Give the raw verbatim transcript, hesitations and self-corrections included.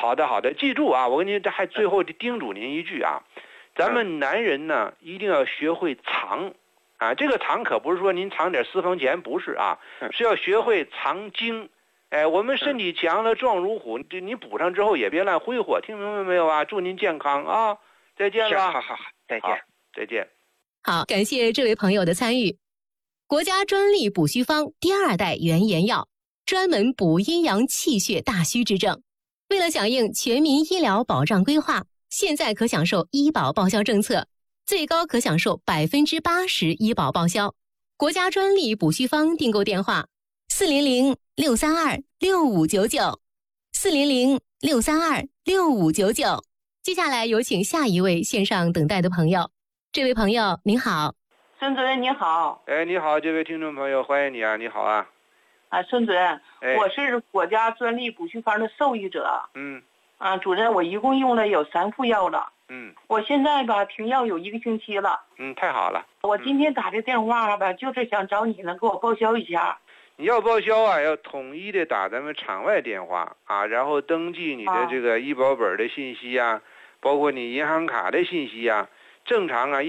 好的好的，记住啊，我跟您这还最后叮嘱您一句啊，咱们男人呢一定要学会藏啊，这个藏可不是说您藏点私房钱，不是啊，是要学会藏精。哎，我们身体强了，壮如虎，这你补上之后也别乱挥霍，听明白没有啊？祝您健康啊！再见了， 好好好，再见， 再见。 好，感谢这位朋友的参与。国家专利补虚方第二代原研药，专门补阴阳气血大虚之症。为了响应全民医疗保障规划，现在可享受医保报销政策，最高可享受百分之八十医保报销。国家专利补虚方订购电话：四零零六三二六五九九，四零零六三二六五九九。接下来有请下一位线上等待的朋友。这位朋友您好。 孙主任你好。 哎，你好，这位听众朋友，欢迎你啊，你好啊。 啊，孙主任， 哎、 我是国家专利补虚方的受益者。 嗯。 啊，主任，我一共用了有三副药了。 嗯。 我现在吧停药有一个星期了。 嗯，太好了。 我今天打这电话吧，嗯、就是想找你能给我报销一下。 你要报销啊，要统一的打咱们场外电话啊，然后登记你的这个医保本的信息啊，包括你银行卡的信息啊，正常啊。